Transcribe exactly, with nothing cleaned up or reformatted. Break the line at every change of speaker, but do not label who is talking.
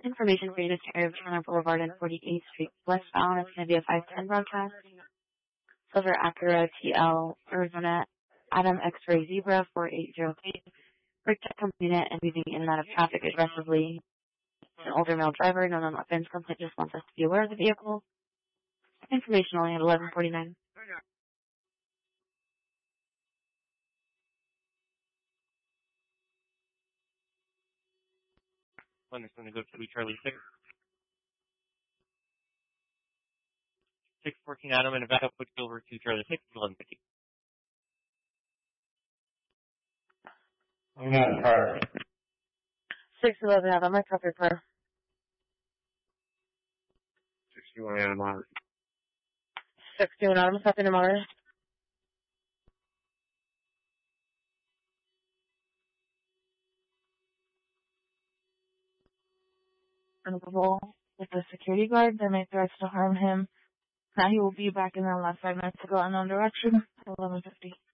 Information for you to carry of Turner Boulevard and forty-eighth Street westbound. It's going to be a five ten broadcast. Silver Acura T L Arizona Adam X-Ray Zebra four eight zero three. Brake check unit and weaving in and out of traffic aggressively. An older male driver, no known offense. Complaint just wants us to be aware of the vehicle. Information only at eleven forty-nine.
One is going to go to Charlie six. six fourteen Adam and a backup put you over to Charlie six, eleven fifty.
I'm not car.
six eleven Adam, my copy car.
sixty-one Adam Mars.
sixty-one Adam, copy to Mars. Unable with the security guard that made threats to harm him. Now he will be back in the last five minutes to go unknown direction. eleven fifty.